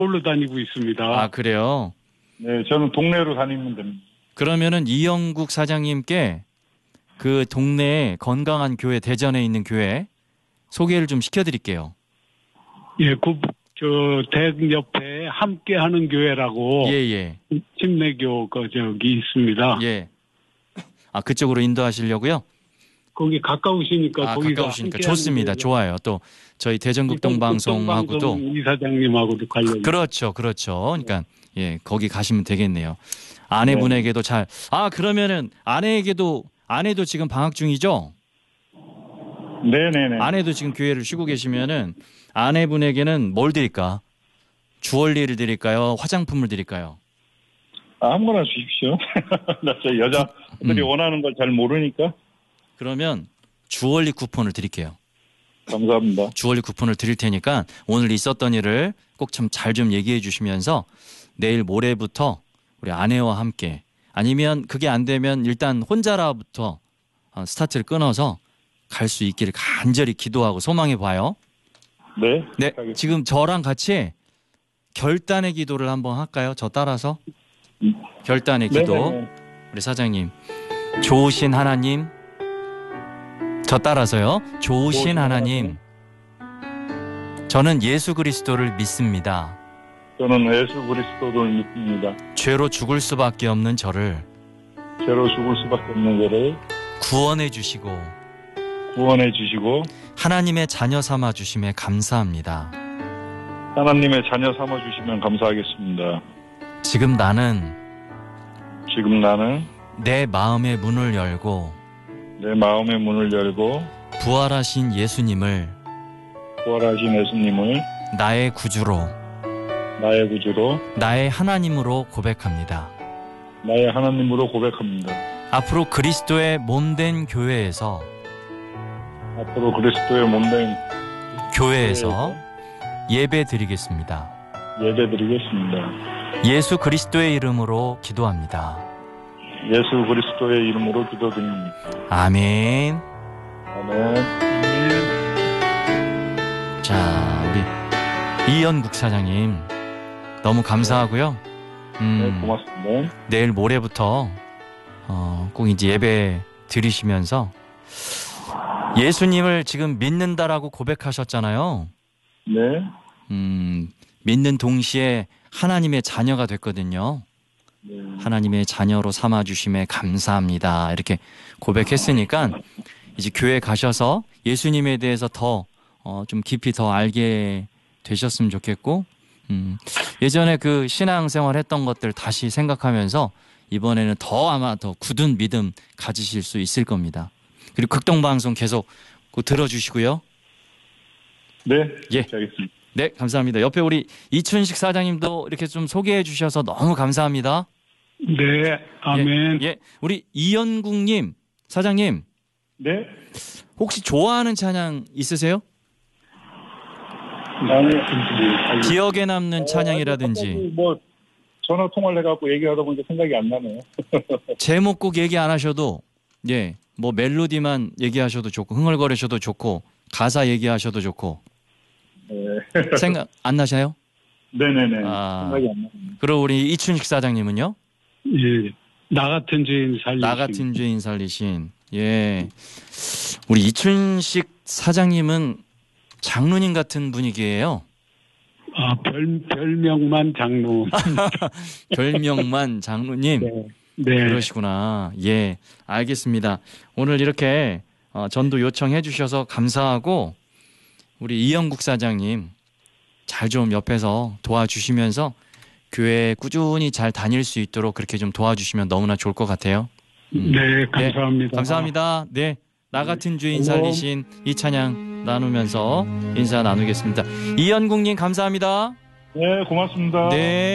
홀로 다니고 있습니다. 아, 그래요? 네, 저는 동네로 다니면 됩니다. 그러면은 이영국 사장님께 그 동네에 건강한 교회, 대전에 있는 교회 소개를 좀 시켜드릴게요. 예, 댁 옆에 함께하는 교회라고. 예. 침례교 저기 있습니다. 예. 아, 그쪽으로 인도하시려고요? 거기 가까우시니까 거기가 가까우시니까 좋습니다. 좋아요. 또 저희 대전극동 방송하고도 이사장님하고도 관련. 그렇죠. 그러니까 예, 거기 가시면 되겠네요. 아내분에게도 잘. 아, 그러면은 아내도 지금 방학 중이죠? 네네네. 아내도 지금 교회를 쉬고 계시면은 아내분에게는 뭘 드릴까? 주얼리를 드릴까요? 화장품을 드릴까요? 아무거나 주십시오. 나 저 여자들이 원하는 걸 잘 모르니까. 그러면 주얼리 쿠폰을 드릴게요. 감사합니다. 주얼리 쿠폰을 드릴 테니까 오늘 있었던 일을 꼭 참 잘 좀 얘기해 주시면서 내일 모레부터 우리 아내와 함께, 아니면 그게 안 되면 일단 혼자라부터 스타트를 끊어서 갈 수 있기를 간절히 기도하고 소망해 봐요. 네. 네. 알겠습니다. 지금 저랑 같이 결단의 기도를 한번 할까요? 저 따라서. 결단의 기도. 네네네. 우리 사장님. 좋으신 하나님. 저 따라서요. 좋으신 하나님. 저는 예수 그리스도를 믿습니다. 저는 예수 그리스도를 믿습니다. 죄로 죽을 수밖에 없는 저를 죄로 죽을 수밖에 없는 저를 구원해 주시고 구원해 주시고 하나님의 자녀 삼아 주심에 감사합니다. 하나님의 자녀 삼아 주시면 감사하겠습니다. 지금 나는 내 마음의 문을 열고 내 마음의 문을 열고 부활하신 예수님을 나의 구주로 나의 하나님으로 고백합니다. 앞으로 그리스도의 몸된 교회에서 예배 드리겠습니다. 예수 그리스도의 이름으로 기도합니다. 예수 그리스도의 이름으로 기도드립니다. 아멘. 아멘. 자, 우리 이연국 사장님 너무 감사하고요. 네, 고맙습니다. 내일 모레부터 꼭 이제 예배 드리시면서 예수님을 지금 믿는다라고 고백하셨잖아요. 네. 믿는 동시에 하나님의 자녀가 됐거든요. 네. 하나님의 자녀로 삼아주심에 감사합니다. 이렇게 고백했으니까 이제 교회 가셔서 예수님에 대해서 더 좀 깊이 더 알게 되셨으면 좋겠고, 예전에 그 신앙생활 했던 것들 다시 생각하면서 이번에는 아마 더 굳은 믿음 가지실 수 있을 겁니다. 그리고 극동방송 계속 들어주시고요. 네. 예. 알겠습니다. 네, 감사합니다. 옆에 우리 이춘식 사장님도 이렇게 좀 소개해 주셔서 너무 감사합니다. 네, 아멘. 예. 우리 이연국님 사장님. 네. 혹시 좋아하는 찬양 있으세요? 기억에 남는 찬양이라든지. 뭐 전화 통화를 해갖고 얘기하다 보니까 생각이 안 나네요. 제목 꼭 얘기 안 하셔도, 예, 뭐 멜로디만 얘기하셔도 좋고 흥얼거리셔도 좋고 가사 얘기하셔도 좋고. 네. 생각 안 나셔요? 네네네. 생각이 안 나네요. 그리고 우리 이춘식 사장님은요? 예, 나 같은 주인 살리신. 예, 우리 이춘식 사장님은 장로님 같은 분위기예요. 아, 별명만 장로. 별명만 장로님. 네. 그러시구나. 예, 알겠습니다. 오늘 이렇게 전도 요청해 주셔서 감사하고, 우리 이영국 사장님 잘 좀 옆에서 도와주시면서 교회 꾸준히 잘 다닐 수 있도록 그렇게 좀 도와주시면 너무나 좋을 것 같아요. 네, 감사합니다. 네, 감사합니다. 네, 나 같은 주인 살리신 이 찬양 나누면서 인사 나누겠습니다. 이연국님 감사합니다. 네, 고맙습니다. 네.